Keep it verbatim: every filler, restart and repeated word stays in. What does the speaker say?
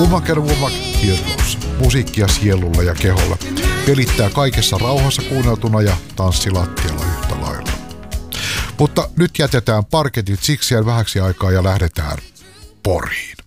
Umak and Womack Teardrops. Musiikkia sielulla ja keholla. Pelittää kaikessa rauhassa kuunneltuna ja tanssilattialla yhtä lailla. Mutta nyt jätetään parketit sikseen vähäksi aikaa ja lähdetään Poriin.